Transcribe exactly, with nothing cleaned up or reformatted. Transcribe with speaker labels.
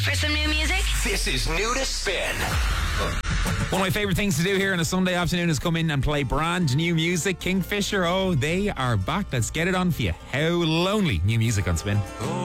Speaker 1: for some new music?
Speaker 2: This is New to Spin.
Speaker 3: One of my favourite things to do here on a Sunday afternoon is come in and play brand new music. Kingfisher, oh, they are back. Let's get it on for you. How lonely. New music on Spin.